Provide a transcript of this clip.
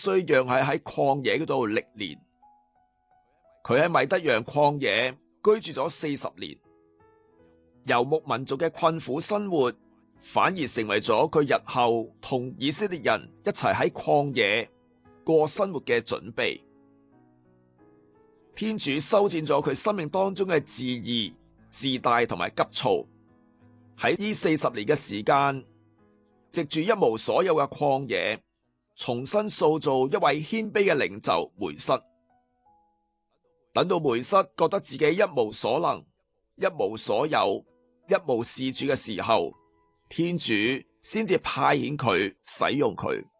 須讓喺曠野嗰度歷練。佢喺米德揚曠野居住咗40年，游牧民族嘅困苦生活反而成為咗佢日後同以色列人一齊喺曠野過生活嘅準備。天主修剪咗佢生命當中嘅自義、自大同埋急躁，喺呢40年嘅時間，藉住一無所有嘅曠野，重新塑造一位謙卑嘅領袖梅瑟。等到梅瑟覺得自己一無所能、一無所有、一無是處嘅時候，天主先至派遣佢使用佢。